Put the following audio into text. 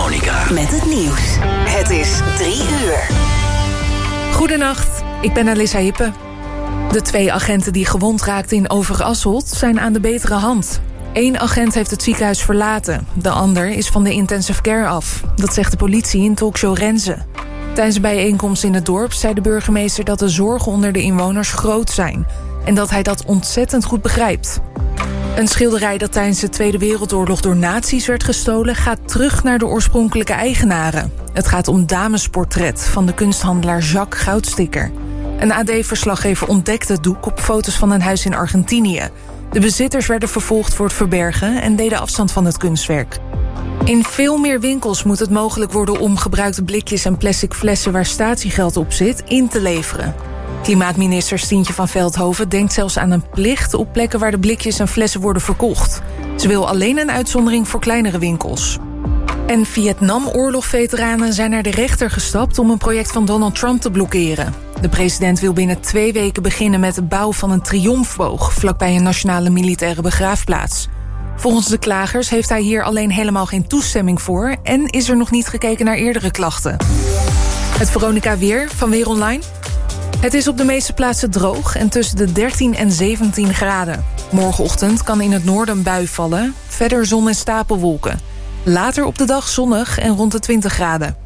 Veronica. Met het nieuws. Het is 3 uur. Goedenacht, ik ben Alissa Hippe. De 2 agenten die gewond raakten in Overasselt zijn aan de betere hand. 1 agent heeft het ziekenhuis verlaten. De ander is van de intensive care af. Dat zegt de politie in talkshow Renze. Tijdens een bijeenkomst in het dorp zei de burgemeester dat de zorgen onder de inwoners groot zijn. En dat hij dat ontzettend goed begrijpt. Een schilderij dat tijdens de Tweede Wereldoorlog door nazi's werd gestolen gaat terug naar de oorspronkelijke eigenaren. Het gaat om Damesportret van de kunsthandelaar Jacques Goudsticker. Een AD-verslaggever ontdekte het doek op foto's van een huis in Argentinië. De bezitters werden vervolgd voor het verbergen en deden afstand van het kunstwerk. In veel meer winkels moet het mogelijk worden om gebruikte blikjes en plastic flessen waar statiegeld op zit in te leveren. Klimaatminister Stientje van Veldhoven denkt zelfs aan een plicht op plekken waar de blikjes en flessen worden verkocht. Ze wil alleen een uitzondering voor kleinere winkels. En Vietnamoorlogveteranen zijn naar de rechter gestapt om een project van Donald Trump te blokkeren. De president wil binnen 2 weken beginnen met de bouw van een triomfboog vlakbij een nationale militaire begraafplaats. Volgens de klagers heeft hij hier alleen helemaal geen toestemming voor en is er nog niet gekeken naar eerdere klachten. Het Veronica weer van Weer Online. Het is op de meeste plaatsen droog en tussen de 13 en 17 graden. Morgenochtend kan in het noorden een bui vallen, verder zon en stapelwolken. Later op de dag zonnig en rond de 20 graden.